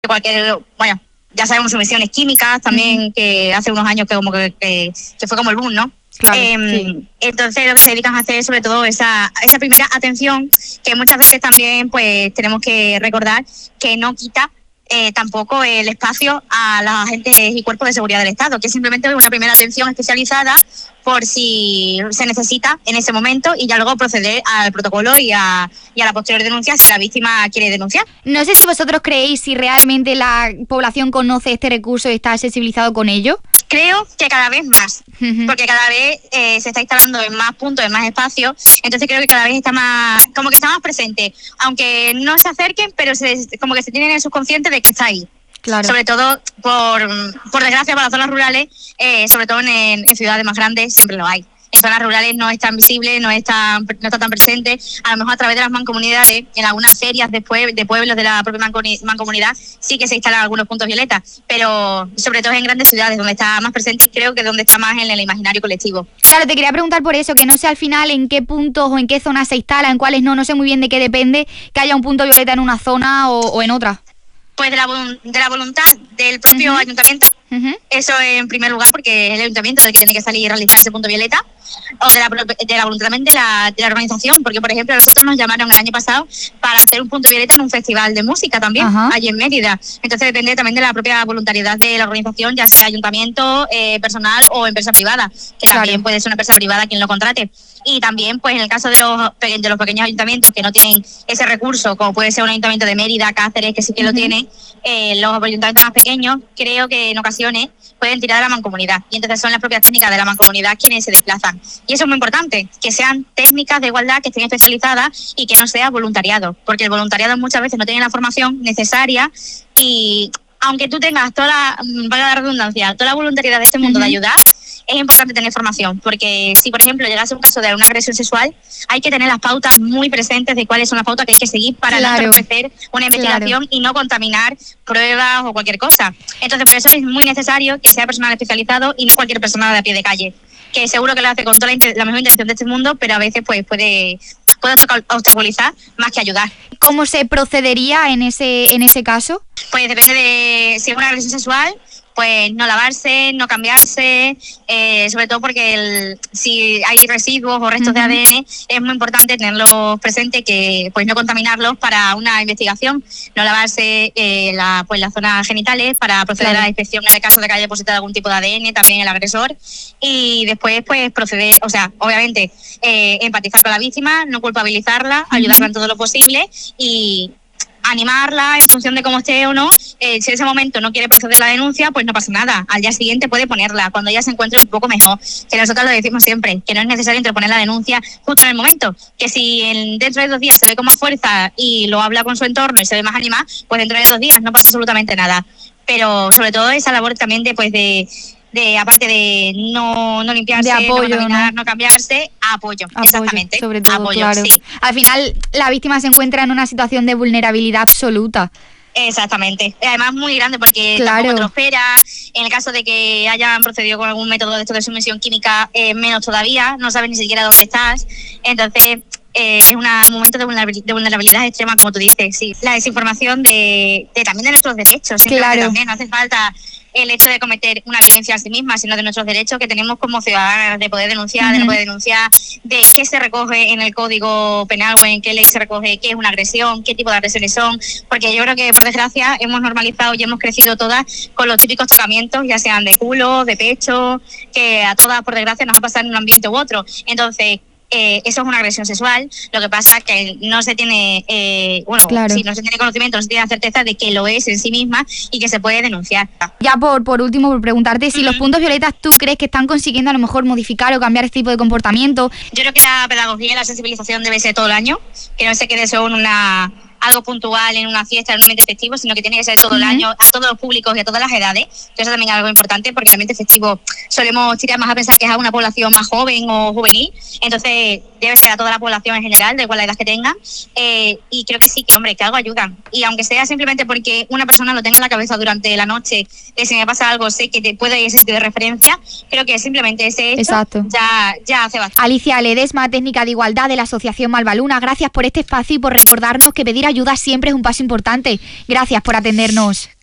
bueno, ya sabemos emisiones químicas también, que hace unos años que fue como el boom, ¿no? Claro, sí. Entonces lo que se dedican a hacer es sobre todo esa primera atención, que muchas veces también pues tenemos que recordar que no quita tampoco el espacio a los agentes y cuerpos de seguridad del Estado, que es simplemente una primera atención especializada por si se necesita en ese momento y ya luego proceder al protocolo y a la posterior denuncia si la víctima quiere denunciar. No sé si vosotros creéis si realmente la población conoce este recurso y está sensibilizado con ello. Creo que cada vez más, porque cada vez se está instalando en más puntos, en más espacios, entonces creo que cada vez está más, como que está más presente, aunque no se acerquen, pero como que se tienen en el subconsciente de que está ahí. Claro. Sobre todo, por desgracia, para las zonas rurales, sobre todo en ciudades más grandes, siempre lo hay. En zonas rurales no es tan visible, no está tan presente. A lo mejor a través de las mancomunidades, en algunas ferias de pueblos de la propia mancomunidad, sí que se instalan algunos puntos violetas, pero sobre todo en grandes ciudades, donde está más presente y creo que donde está más en el imaginario colectivo. Claro, te quería preguntar por eso, que no sé al final en qué puntos o en qué zonas se instala, en cuáles no sé muy bien de qué depende que haya un punto violeta en una zona o en otra. Pues de la voluntad del propio ayuntamiento, eso en primer lugar, porque es el ayuntamiento el que tiene que salir y realizar ese punto violeta, o de la voluntad también de la organización, porque por ejemplo nosotros nos llamaron el año pasado para hacer un punto violeta en un festival de música también, allí en Mérida. Entonces depende también de la propia voluntariedad de la organización, ya sea ayuntamiento, personal o empresa privada, que también puede ser una empresa privada quien lo contrate. Y también, pues en el caso de los pequeños ayuntamientos que no tienen ese recurso, como puede ser un ayuntamiento de Mérida, Cáceres, que sí que lo tiene, los ayuntamientos más pequeños, creo que en ocasiones pueden tirar de la mancomunidad. Y entonces son las propias técnicas de la mancomunidad quienes se desplazan. Y eso es muy importante, que sean técnicas de igualdad, que estén especializadas y que no sea voluntariado. Porque el voluntariado muchas veces no tiene la formación necesaria y aunque tú tengas valga la redundancia, toda la voluntariedad de este mundo de ayudar, es importante tener formación, porque si, por ejemplo, llegase un caso de una agresión sexual, hay que tener las pautas muy presentes de cuáles son las pautas que hay que seguir para no entorpecer una investigación y no contaminar pruebas o cualquier cosa. Entonces, por eso es muy necesario que sea personal especializado y no cualquier persona de a pie de calle, que seguro que lo hace con toda la mejor intención de este mundo, pero a veces pues puede obstaculizar más que ayudar. ¿Cómo se procedería en ese caso? Pues depende de si es una agresión sexual, pues no lavarse, no cambiarse, sobre todo porque si hay residuos o restos de ADN es muy importante tenerlos presentes, que pues no contaminarlos para una investigación, no lavarse las zonas genitales para proceder a la inspección en el caso de que haya depositado algún tipo de ADN, también el agresor, y después pues proceder, o sea, obviamente empatizar con la víctima, no culpabilizarla, ayudarla en todo lo posible y animarla en función de cómo esté o no. Si en ese momento no quiere proceder la denuncia, pues no pasa nada. Al día siguiente puede ponerla, cuando ella se encuentre un poco mejor. Que nosotros lo decimos siempre, que no es necesario interponer la denuncia justo en el momento. Que si dentro de 2 días se ve con más fuerza y lo habla con su entorno y se ve más animada, pues dentro de 2 días no pasa absolutamente nada. Pero sobre todo esa labor también de aparte de no limpiarse, de apoyo, no contaminar, no cambiarse, apoyo, exactamente. Sobre todo, apoyo, claro. Sí. Al final, la víctima se encuentra en una situación de vulnerabilidad absoluta. Exactamente. Además, muy grande porque tampoco te lo esperas. En el caso de que hayan procedido con algún método de esto de sumisión química, menos todavía, no sabes ni siquiera dónde estás. Entonces, es un momento de vulnerabilidad extrema, como tú dices. Sí. La desinformación también de nuestros derechos. También no hace falta el hecho de cometer una violencia a sí misma, sino de nuestros derechos que tenemos como ciudadanas, de poder denunciar, de no poder denunciar, de qué se recoge en el Código Penal o en qué ley se recoge, qué es una agresión, qué tipo de agresiones son, porque yo creo que por desgracia hemos normalizado y hemos crecido todas con los típicos tocamientos, ya sean de culo, de pecho, que a todas por desgracia nos va a pasar en un ambiente u otro. Entonces, eso es una agresión sexual. Lo que pasa es que no se tiene si no se tiene conocimiento, no se tiene la certeza de que lo es en sí misma y que se puede denunciar. Ya por último, por preguntarte si los puntos violetas tú crees que están consiguiendo a lo mejor modificar o cambiar este tipo de comportamiento. Yo creo que la pedagogía y la sensibilización debe ser todo el año, que no se quede solo en algo puntual en una fiesta, en un ambiente festivo, sino que tiene que ser todo el año, a todos los públicos y a todas las edades. Que eso también es algo importante, porque el ambiente festivo solemos tirar más a pensar que es a una población más joven o juvenil, entonces debe ser a toda la población en general, de igual la edad que tengan, y creo que sí, que hombre, que algo ayudan. Y aunque sea simplemente porque una persona lo tenga en la cabeza durante la noche, que si me pasa algo sé que te puede ir de referencia, creo que simplemente ese hecho ya hace bastante. Alicia Ledesma, técnica de igualdad de la Asociación Malvaluna, gracias por este espacio y por recordarnos que pedir ayuda siempre es un paso importante. Gracias por atendernos.